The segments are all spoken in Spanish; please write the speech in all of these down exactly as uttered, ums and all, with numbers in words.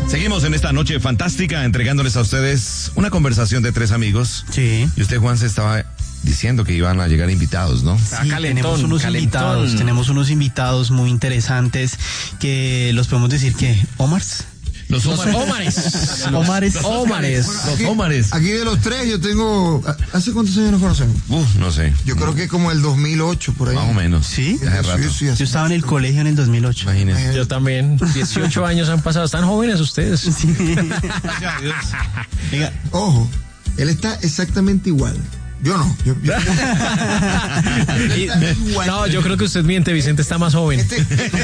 Seguimos en esta noche fantástica entregándoles a ustedes una conversación de tres amigos. Sí. Y usted, Juan, se estaba diciendo que iban a llegar invitados, ¿no? Sí, calentón, tenemos unos calentón. invitados, tenemos unos invitados muy interesantes que los podemos decir que Omars. Los Los Ómares. Ómares. Ómares. Ómares. Los Ómares. Aquí de los tres yo tengo... ¿Hace cuántos años nos conocemos? Uf, no sé. Yo creo que como el dos mil ocho, por ahí. Más o menos. ¿Sí? Hace rato. Sí, sí, Yo hace- estaba en el colegio en el dos mil ocho. Imagínense. Yo también. dieciocho años han pasado. Están jóvenes ustedes. Sí. Venga, Ojo, él está exactamente igual. Yo no. Yo, yo- Y- no, yo creo que usted miente, Vicente está más joven. este,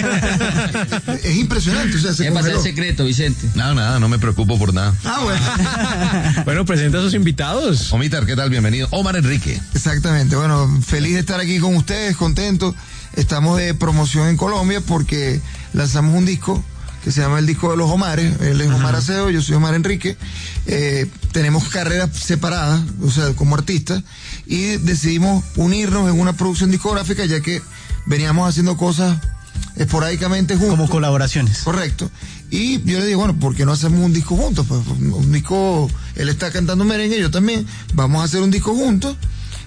es impresionante. O sea, se ¿Qué pasa el congeló. secreto, Vicente? Nada, nada, no me preocupo por nada. Ah, bueno. Bueno, presenta a sus invitados. Omitar, ¿qué tal? Bienvenido. Omar Enrique. Exactamente. Bueno, feliz de estar aquí con ustedes, contento. Estamos de promoción en Colombia porque lanzamos un disco que se llama el disco de los Omares. Él es Omar Acedo, yo soy Omar Enrique. Eh, tenemos carreras separadas, o sea, como artistas, y decidimos unirnos en una producción discográfica ya que veníamos haciendo cosas esporádicamente juntos. como colaboraciones. Correcto. Y yo le digo, bueno, ¿por qué no hacemos un disco juntos? Pues un disco, él está cantando merengue, yo también. Vamos a hacer un disco juntos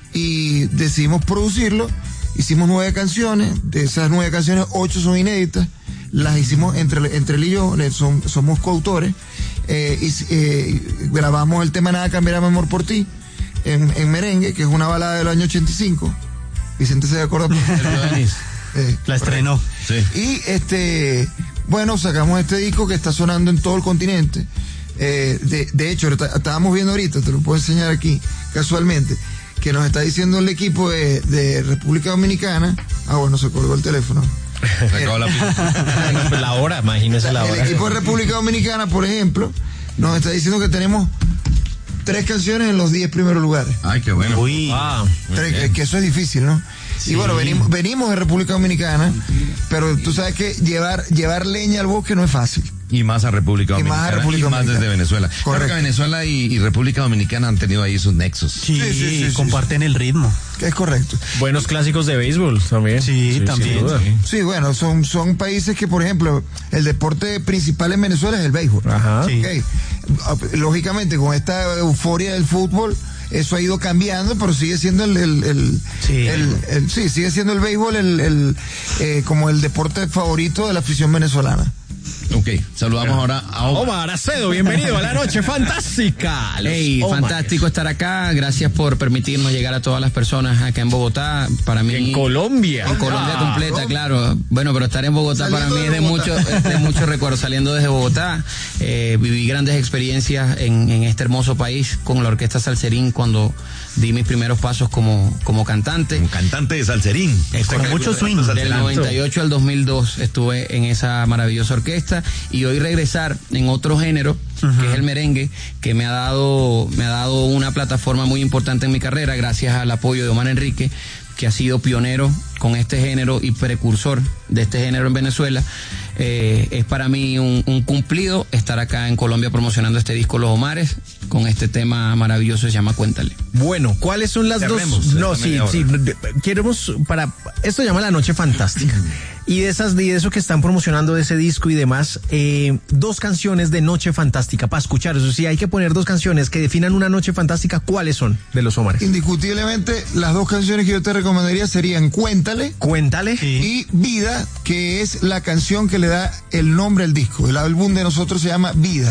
y decidimos producirlo. Hicimos nueve canciones, de esas nueve canciones, ocho son inéditas. Las hicimos entre, entre él y yo, le- son- somos coautores. Eh, y, eh, grabamos el tema Nada cambiará mi amor por ti en, en merengue, que es una balada del año ochenta y cinco. Vicente se acuerda. Eh, La estrenó. Sí. y este, bueno, sacamos este disco que está sonando en todo el continente. Eh, de, de hecho, está- estábamos viendo ahorita, te lo puedo enseñar aquí, casualmente, que nos está diciendo el equipo de, de República Dominicana. Ah, bueno, se colgó el teléfono. Se acabó la pila. La hora, imagínese la El hora. equipo de República Dominicana, por ejemplo, nos está diciendo que tenemos tres canciones en los diez primeros lugares. Ay, qué bueno. Uy. Ah, Tres, bien. que eso es difícil, ¿no? Y bueno, venimos, venimos de República Dominicana, pero tú sabes que llevar, llevar leña al bosque no es fácil. Y más a República Y más a Dominicana. República y más Dominicana. desde Venezuela. Claro Correcto. que Venezuela y, y República Dominicana han tenido ahí sus nexos. Sí, Sí, sí, sí, comparten el ritmo. Es correcto. buenos clásicos de béisbol también. Sí, también, sin duda. sí. Sí, bueno, son, son países que, por ejemplo, el deporte principal en Venezuela es el béisbol. Ajá. Sí. Ok. Lógicamente, con esta euforia del fútbol, eso ha ido cambiando, pero sigue siendo el, el, el- Sí. el- el- sí, sigue siendo el béisbol el, el, eh, como el deporte favorito de la afición venezolana. Ok, saludamos ahora a Omar. Omar Acedo, bienvenido a la noche fantástica. Los Hey, Ómares. fantástico estar acá. Gracias por permitirnos llegar a todas las personas acá en Bogotá. Para mí. En Colombia. En Colombia Ah, completa, claro. Bueno, pero estar en Bogotá Saliendo para mí de es de Bogotá. mucho, es de mucho recuerdo. Saliendo desde Bogotá, eh, viví grandes experiencias en, en este hermoso país con la Orquesta Salserín cuando di mis primeros pasos como, como cantante. Un cantante de salserín. con mucho swing. Del noventa y ocho al dos mil dos estuve en esa maravillosa orquesta y hoy regresar en otro género, que es el merengue, que me ha dado me ha dado una plataforma muy importante en mi carrera gracias al apoyo de Omar Enrique, que ha sido pionero con este género y precursor de este género en Venezuela. Eh, es para mí un, un cumplido estar acá en Colombia promocionando este disco Los Omares con este tema maravilloso que se llama Cuéntale. Bueno, ¿cuáles son las Cerremos dos? esta No, sí, media hora. sí. de- Queremos para esto se llama La Noche Fantástica. Y de esas de eso que están promocionando de ese disco y demás, eh, dos canciones de Noche Fantástica para escuchar. Eso sí, hay que poner dos canciones que definan una noche fantástica. ¿Cuáles son de Los Ómares? Indiscutiblemente, las dos canciones que yo te recomendaría serían Cuéntale Cuéntale. y Vida, que es la canción que le da el nombre al disco. El álbum de nosotros se llama Vida.